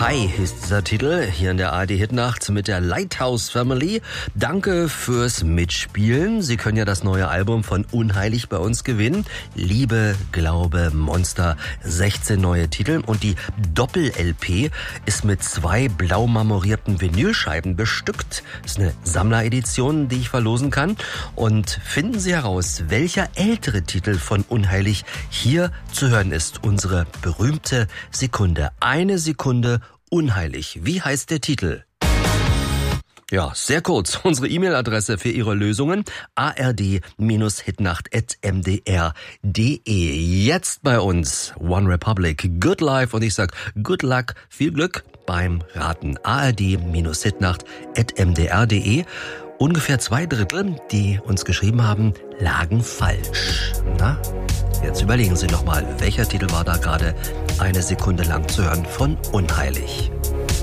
Hi ist dieser Titel hier in der ARD-Hitnacht mit der Lighthouse Family. Danke fürs Mitspielen. Sie können ja das neue Album von Unheilig bei uns gewinnen. Liebe, Glaube, Monster. 16 neue Titel und die Doppel-LP ist mit 2 blau marmorierten Vinylscheiben bestückt. Das ist eine Sammleredition, die ich verlosen kann. Und finden Sie heraus, welcher ältere Titel von Unheilig hier zu hören ist. Unsere berühmte Sekunde. Eine Sekunde Unheilig. Wie heißt der Titel? Ja, sehr kurz. Unsere E-Mail-Adresse für Ihre Lösungen: ard-hitnacht@mdr.de. Jetzt bei uns One Republic, Good Life, und ich sag Good Luck, viel Glück beim Raten. ard-hitnacht@mdr.de. Ungefähr 2/3, die uns geschrieben haben, lagen falsch. Na? Jetzt überlegen Sie nochmal, welcher Titel war da gerade eine Sekunde lang zu hören von Unheilig.